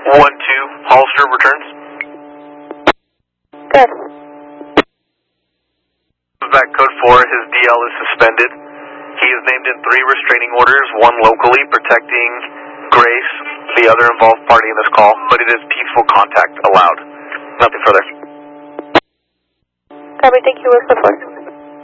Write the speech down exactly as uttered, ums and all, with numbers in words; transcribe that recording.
one two, Hollister returns. Good. Back code four, his D L is suspended. He is named in three restraining orders, one locally protecting Grace, the other involved party in this call, but it is peaceful contact allowed. Nothing further. Copy, thank you, we'll support.